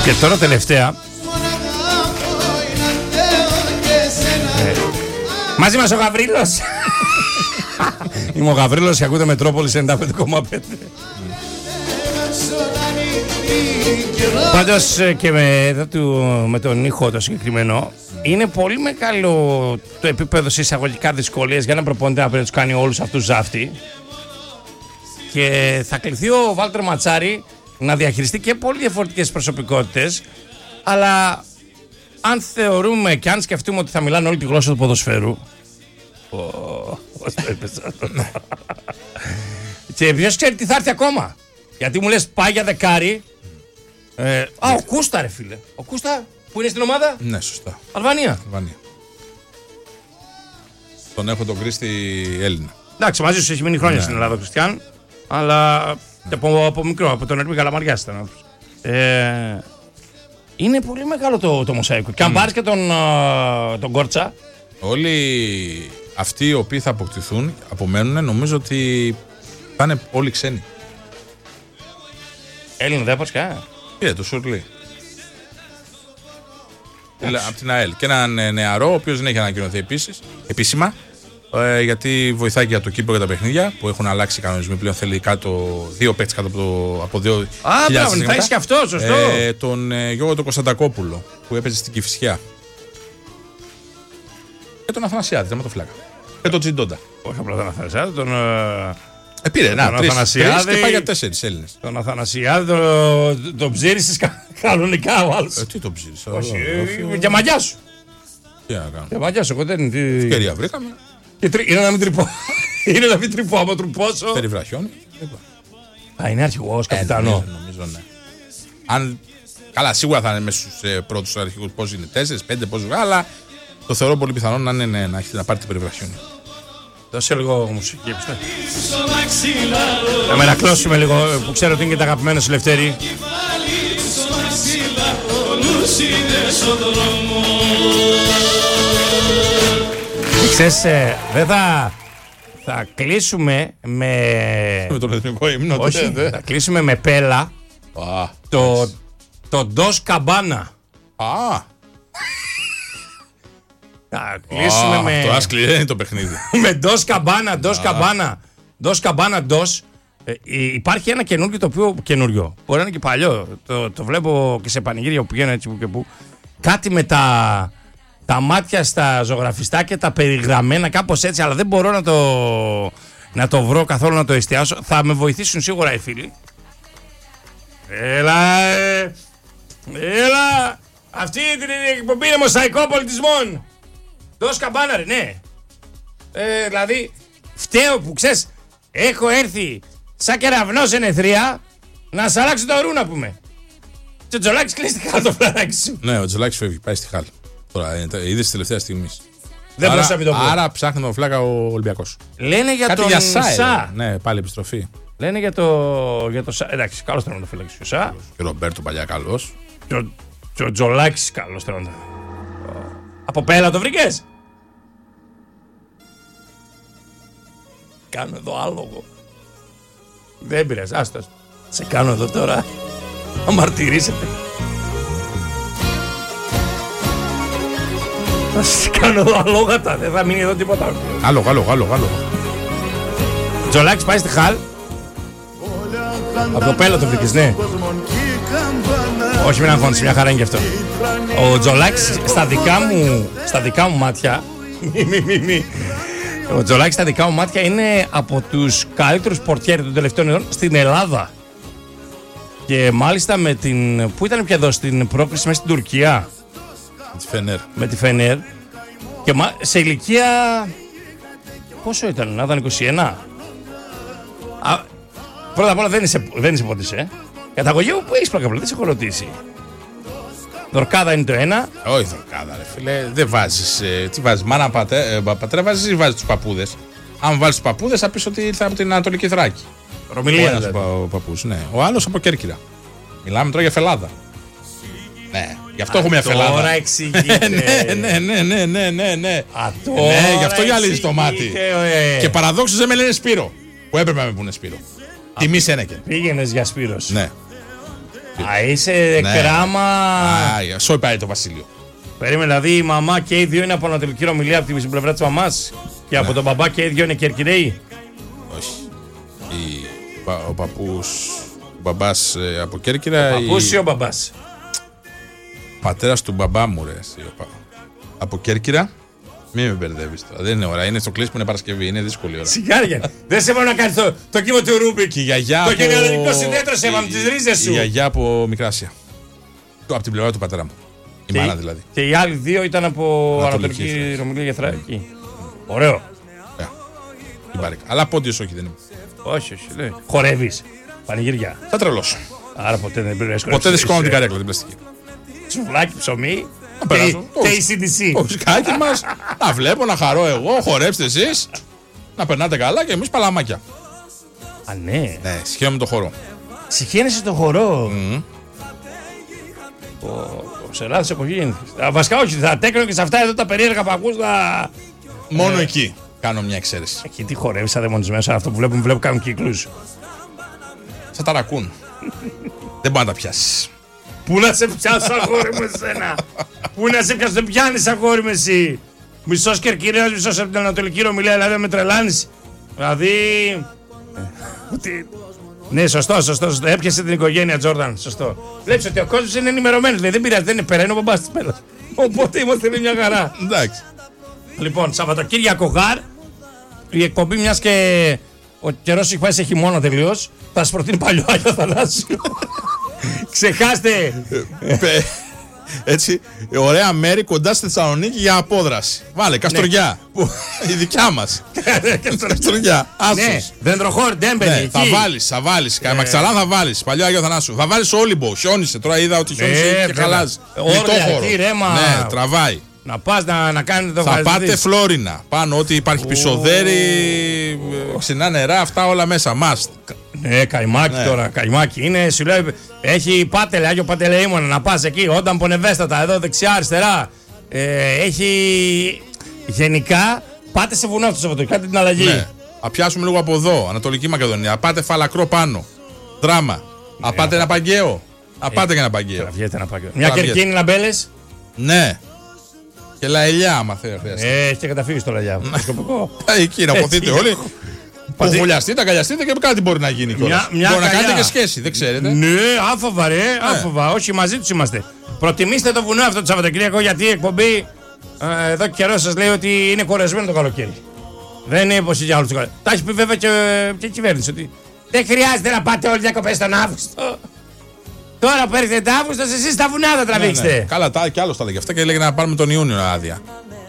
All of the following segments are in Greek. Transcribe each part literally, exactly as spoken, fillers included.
Και τώρα τελευταία ε, μαζί μας ο Γαβρίλος. Είμαι ο Γαβρίλος και ακούτε Μετρόπολης ενενήντα πέντε κόμμα πέντε. Πάντως και με, με τον ήχο το συγκεκριμένο, είναι πολύ μεγάλο το επίπεδο σε εισαγωγικά δυσκολίες για να προπονητή να πρέπει να τους κάνει όλους αυτούς ζάφτη. Και θα κληθεί ο Βάλτερ Ματσάρη να διαχειριστεί και πολύ διαφορετικές προσωπικότητες, αλλά αν θεωρούμε και αν σκεφτούμε ότι θα μιλάνε όλη τη γλώσσα του ποδοσφαίρου. Πώς το είπες αυτό? Και ποιος ξέρει τι θα έρθει ακόμα. Γιατί μου λες πάει για δεκάρι. Ε, α, ο Κούστα ρε φίλε. Ο Κούστα που είναι στην ομάδα. Ναι, σωστά. Αλβανία. Αλβανία. Τον έχω τον Κρίστη Έλληνα. Εντάξει, μαζί σου έχει μείνει χρόνια, ναι, στην Ελλάδα ο Κριστιαν. Αλλά ναι, από, από μικρό, από τον Ερμή Καλαμαριάς ήταν. Ε, είναι πολύ μεγάλο το, το μοσαϊκό. Και αν mm. πάρεις και τον, τον Κόρτσα. Όλοι αυτοί οι οποίοι θα αποκτηθούν, απομένουν, νομίζω ότι θα είναι όλοι ξένοι. Έλληνα δεν έπας κανένα. Πήρε το Σουρλί. Από την ΑΕΛ. Και έναν νεαρό, ο οποίος δεν έχει ανακοινωθεί επίσης, επίσημα, ε, γιατί βοηθάει και για το κύπρο για τα παιχνίδια που έχουν αλλάξει οι κανονισμοί. Πλέον θέλει κάτω δύο παίκτες κάτω από, το, από δύο. Α, μπράβο, θα είσαι και αυτό, σωστό. Ε, τον ε, Γιώργο τον Κωνσταντακόπουλο που έπαιζε στην Κηφισιά. Και τον Αθανασιάδη, τερματοφύλακα. Και τον Τζιντόντα. Όχι απλά τον Αθανασιάδη, τον. Ε, πήρε, να, τρεις, τρεις και πάει για τέσσερις Έλληνες. Τον Αθανασιάδη, τον, τον ψήρισες κανονικά ο άλλος. Ε, τι τον ψήρισες? Όχι, για μαγιά σου. Τι να κάνω. Για μαγιά σου, εγώ δεν είναι. Ευκαιρία βρήκαμε. Είναι να μην τρυπώ. Είναι να μην τρυπώ, άμα τρουπώσω. Περιβραχιώνει. Α, είναι αρχηγός, καπιτανό. Νομίζω, ναι. Αν. Καλά, σίγουρα θα είναι μέσα στους πρώτους αρχηγούς. Πώς είναι, τέσσερις, πέντε, πώς βγάλει, αλλά το θεωρώ πολύ πιθανό να, είναι, ναι, να έχει να πάρει την περιβραχιώνει. Δώσε λίγο μουσική, πιστεύω. Να μερακλώσουμε λίγο, που ξέρω ότι είναι και τα αγαπημένα σου Λευτέρη. Ξέρεις, δεν θα... Θα κλείσουμε με... Με τον εθνικό ύμνο. Όχι, θα κλείσουμε με Πέλα. Το... Το Ντος Καμπάνα. Α! Θα κλείσουμε με... Το άσκλη είναι το παιχνίδι. Με Ντος Καμπάνα, Ντος Καμπάνα. Ντος Καμπάνα, Ντος. Υπάρχει ένα καινούργιο το οποίο καινούριο. Μπορεί να είναι και παλιό. Το, το βλέπω και σε πανηγύρια που πηγαίνω έτσι που και που. Κάτι με τα, τα μάτια στα ζωγραφιστά και τα περιγραμμένα, κάπως έτσι, αλλά δεν μπορώ να το, να το βρω καθόλου, να το εστιάσω. Θα με βοηθήσουν σίγουρα οι φίλοι. Έλα, ε, έλα. Αυτή την εκπομπή είναι μοσαϊκό πολιτισμών. Ντος Καμπάνα, ρε, ναι. Ε, δηλαδή, φταίω που ξέρεις, έχω έρθει σαν κεραυνός εν εθρία να σ' αλλάξω το ρου, να πούμε. Και ο Τζολάκης κλείσει τη χάλη το φλαράκι σου. Ναι, ο Τζολάκης φεύγει, πάει στη χάλη. Τώρα είδε τη τελευταία στιγμή. Δεν μπορούσα να μην το πω. Άρα ψάχνει τον φλάκα ο Ολυμπιακός. Λένε για κάτι τον για Σα. Σα. Ναι, πάλι επιστροφή. Λένε για το, για το Σα. Εντάξει, καλός τερματοφύλακας και ο Σα. Και ο Ρομπέρτο παλιά καλός. Και ο, και ο Τζολάκης καλός τερματοφύλακας. Από Πέλα το βρήκες? Κάνω εδώ άλογο. Δεν πειράζει, άστος. Σε κάνω εδώ τώρα. Αμαρτυρήσετε. Θα σε κάνω εδώ αλόγατα. Δεν θα μείνει εδώ τίποτα. Άλογο, άλογο, άλογο, άλογο. Τζολάκης πάει στη Χαλ. Από το Πέλα το βρήκες, ναι. Όχι, μην αγχώνεις, μια χαρά είναι και αυτό. Ο Τζολάκης στα δικά μου, στα δικά μου μάτια. Μη, μη, μη, μη. Ο Τζολάκης στα δικά μου μάτια είναι από τους καλύτερους πορτιέρες των τελευταίων ετών στην Ελλάδα. Και μάλιστα με την... Πού ήταν πια εδώ, στην πρόκριση μέσα στην Τουρκία. Με τη Φενέρ. Με τη Φενέρ. Και σε ηλικία... Πόσο ήταν, να ήταν είκοσι ένα. Α, πρώτα απ' όλα δεν είσαι, δεν είσαι πόντης, ε. Καταγωγή μου που έχεις πλάκα, δεν σε έχω ρωτήσει. Δορκάδα είναι το ένα. Όχι δορκάδα, ρε φίλε. Δεν βάζεις. Ε, τι βάζεις, μάνα πατέ, ε, πατέρα βάζεις ή βάζεις τους παππούδες. Αν βάλεις τους παππούδες θα πεις ότι ήρθε από την Ανατολική Θράκη. Ρωμιλία. Ο ένας παππούς, ναι. Ο άλλος από Κέρκυρα. Μιλάμε τώρα για φελάδα. Ναι, γι' αυτό έχω μια φελάδα. Τώρα εξηγείται. ναι, ναι, ναι, ναι, ναι, ναι, ναι. Α, τώρα ναι, γι' αυτό γυαλίζεις το μάτι. Ε. Και παραδόξως δεν με λένε Σπύρο. Που έπρεπε να με πούνε Σπύρο. Τιμή Σένεκεν. Πήγαινες για Σπύρος. Ναι. Α, είσαι ναι. Κράμα. Α, σόι πάει το Βασίλειο. Περίμενε, δηλαδή η μαμά και οι δύο είναι από Ανατολική Ρωμυλία από την πλευρά της μαμάς. Και ναι. από τον μπαμπά και οι δύο είναι Κερκυραίοι. Όχι. Η, ο παππούς, ο μπαμπάς ε, από Κέρκυρα. Ο παππούς ή, ή ο μπαμπάς? Πατέρας του μπαμπά μου, ρε. Από Κέρκυρα. Μην με μπερδεύεις τώρα. Δεν είναι ώρα. Είναι στο κλείσιμο, είναι Παρασκευή. Είναι δύσκολη ώρα. Σιγάρια. Δεν σε μπορεί να κάνει το, το κύμα του Ρούμπικ. Και η γιαγιά. Το από... γενεαλογικό συνέδριο σε έβαλε τις ρίζες σου. Η γιαγιά από Μικράσια. Από την πλευρά του πατέρα μου. Η και, μάνα δηλαδή. Και οι άλλοι δύο ήταν από Ανατολική Ρωμυλία και Θράκη. Ωραίο. Yeah. Αλλά πόντιος όχι δεν είναι. Όχι, όχι. Ναι. Χορεύεις. Πανηγύρια. Θα τρελώσω. Άρα ποτέ δεν πρέπει να ποτέ δεν σηκώνω την καρέκλα την πλαστική. Σουβλάκι, ψωμί. Και, και η σι ντι σι. Το φυσικάκι μας. Να βλέπω, να χαρώ εγώ, χορέψτε εσείς. Να περνάτε καλά και εμείς παλαμάκια. Α, ναι. Ναι, συχαίνομαι το χορό. Συχαίνεσαι το χορό. Mm. Ο Σελάδης εποχή. Βασικά όχι, θα τέκνω και σε αυτά εδώ τα περίεργα που ακούς θα... Μόνο ε... εκεί κάνω μια εξαίρεση. Εκεί τι χορεύεις σαν δαιμονισμένος, αυτό που βλέπουμε, βλέπω κάνουν κύκλους. Θα ταρακούν. Δεν μπορεί να τα πιάσεις. Πού να σε πιάσω αγόρι μου εσένα. Πού να σε πιάσω, δεν πιάνεις αγόρι με εσύ. Μισός Κερκυραίος, μισός από την Ανατολική Ρωμυλία, δηλαδή με τρελάνεις. Δηλαδή... Ναι, σωστό, σωστό, σωστό. Έπιασε την οικογένεια Τζόρνταν. Σωστό. Βλέπεις ότι ο κόσμος είναι ενημερωμένος. Δεν πειράζει, δεν είναι πέρα, είναι ο μπαμπάς της Πέλλας. Οπότε είμαστε μια χαρά. Εντάξει. Λοιπόν, Σαββατοκύριακο γάρ. Η εκπομπή, μιας και ο καιρός έχει πάει σε χειμώνα τελείως, θα σας προτείνει παλιό Άγιο Θανάσιο. Ξεχάστε. Έτσι, ωραία μέρη κοντά στη Θεσσαλονίκη για απόδραση. Βάλε, Καστοριά. Η δικιά μας. Καστοριά. Ναι, Δεντροχώρη, Ντέμπελη. Θα βάλεις, θα βάλεις. Καμαξαλά θα βάλεις. Παλιό Άγιο Θανάσιο. Θα βάλεις Όλυμπο. Χιόνισε. Τώρα είδα ότι χιόνισε και χαλάζει. Όρια, ρέμα. Ναι, τραβάει. Να πας να, να κάνετε το θα πάτε Φλόρινα. Πάνω ό,τι υπάρχει πισωδέρι, ξινά νερά, αυτά όλα μέσα. Μάστ. Ναι, καημάκι ναι. Τώρα. Καημάκι είναι. Σου λέει, έχει Πάτελε, Άγιο Παντελεήμονα. Να πας εκεί. Όταν πονευέστατα, εδώ δεξιά-αριστερά. Ε, έχει. Γενικά, πάτε σε βουνό αυτό το Σαββατοκύριακο. Κάντε την αλλαγή. Ναι. Α πιάσουμε λίγο από εδώ. Ανατολική Μακεδονία. Α πάτε Φαλακρό πάνω. Δράμα. Ναι, Α πάτε ένα Παγκαίο. Α πάτε και ένα Παγκαίο. Μια Κερκίνη Λαμπέλες. Ναι. Και Λαελιά, άμα θέλει. Ε, έχει και καταφύγει στο Λαελιά. Εκεί να αποθείτε όλοι. Που βουλιαστείτε, αγκαλιαστείτε και κάτι μπορεί να γίνει κιόλας. Μπορεί να κάνετε και σχέση, δεν ξέρετε. Ναι, άφοβα ρε, άφοβα. Όχι, μαζί τους είμαστε. Προτιμήστε το βουνό αυτό το Σαββατοκύριακο, γιατί η εκπομπή εδώ καιρό σας λέει ότι είναι κορεσμένο το καλοκαίρι. Δεν είναι πως για όλους το καλοκαίρι. Τα έχει πει βέβαια και η κυβέρνηση ότι δεν χρειάζεται να πάτε όλοι διακοπές τον Αύγουστο. Τώρα που έρχεται Αύγουστο, εσείς στα βουνά θα τραβήξετε. Ναι, ναι. Καλά, τα, κι άλλο τα λέγε αυτά και έλεγε να πάρουμε τον Ιούνιο άδεια.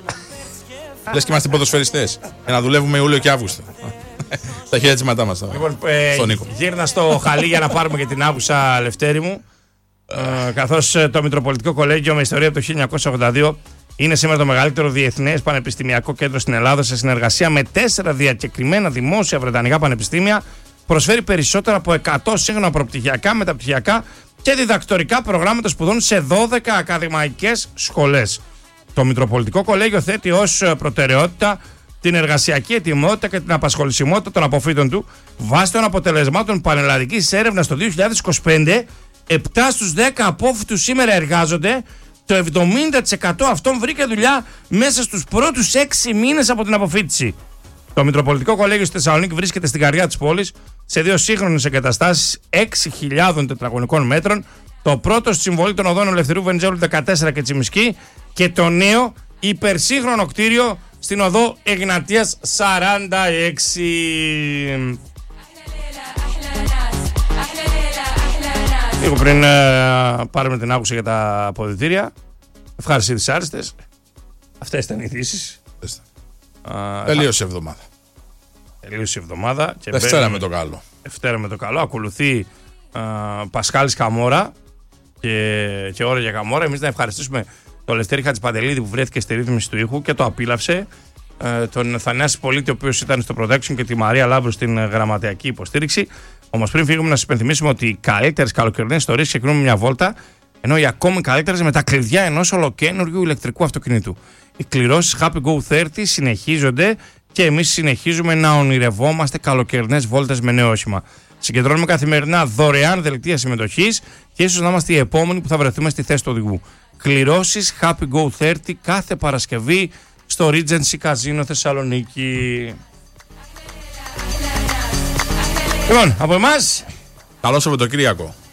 Λες και είμαστε ποδοσφαιριστές. Για να δουλεύουμε Ιούλιο και Αύγουστο. Τα χαιρετίσματά μας. Λοιπόν, ε, γύρνα στο χαλί για να πάρουμε και την άκουσα, Λευτέρη μου. ε, καθώς το Μητροπολιτικό Κολέγιο με ιστορία από το χίλια εννιακόσια ογδόντα δύο είναι σήμερα το μεγαλύτερο διεθνές πανεπιστημιακό κέντρο στην Ελλάδα, σε συνεργασία με τέσσερα διακεκριμένα δημόσια βρετανικά πανεπιστήμια. Προσφέρει περισσότερα από εκατό σύγχρονα προπτυχιακά, μεταπτυχιακά και διδακτορικά προγράμματα σπουδών σε δώδεκα ακαδημαϊκές σχολές. Το Μητροπολιτικό Κολέγιο θέτει ως προτεραιότητα την εργασιακή ετοιμότητα και την απασχολησιμότητα των αποφύτων του βάσει των αποτελεσμάτων πανελλαδικής έρευνας το δύο χιλιάδες είκοσι πέντε. επτά στους δέκα απόφοιτους σήμερα εργάζονται. Το εβδομήντα τοις εκατό αυτών βρήκε δουλειά μέσα στους πρώτους έξι μήνες από την αποφύτιση. Το Μητροπολιτικό Κολέγιο στη Θεσσαλονίκη βρίσκεται στην καρδιά της πόλης, σε δύο σύγχρονες εγκαταστάσεις έξι χιλιάδες τετραγωνικών μέτρων. Το πρώτο στη συμβολή των οδών Ελευθερίου Βενιζέλου δεκατέσσερα και Τσιμισκή και το νέο υπερσύγχρονο κτίριο στην οδό Εγνατίας σαράντα έξι. Λίγο πριν ε, πάρουμε την άκουσα για τα αποδυτήρια. Ευχάριστοι δυσάρεστες. Αυτές ήταν οι ειδήσεις. Τελείωσε η εβδομάδα. Τελείωσε η εβδομάδα. Και Δευτέρα με το καλό. Δευτέρα με το καλό. Ακολουθεί α, Πασχάλης Καμόρα και, και ώρα για Καμόρα. Εμείς να ευχαριστήσουμε τον Λευτέρη Χατζηπαντελίδη που βρέθηκε στη ρύθμιση του ήχου και το απίλαυσε. Ε, τον Θανάση Πολίτη, ο οποίος ήταν στο production, και τη Μαρία Λάμπρου στην γραμματειακή υποστήριξη. Όμως πριν φύγουμε, να σας υπενθυμίσουμε ότι οι καλύτερες καλοκαιρινές ιστορίες ξεκινούν μια βόλτα, ενώ οι ακόμη καλύτερες με τα κλειδιά ενός ολοκαίνουργιου ηλεκτρικού αυτοκινήτου. Οι κληρώσεις Happy Go τριάντα συνεχίζονται και εμείς συνεχίζουμε να ονειρευόμαστε καλοκαιρινές βόλτες με νέο όχημα. Συγκεντρώνουμε καθημερινά δωρεάν δελτία συμμετοχής και ίσως να είμαστε οι επόμενοι που θα βρεθούμε στη θέση του οδηγού. Κληρώσεις Happy Go τριάντα κάθε Παρασκευή στο Regency Casino Θεσσαλονίκη. Λοιπόν, από εμάς, καλό Σαββατοκύριακο.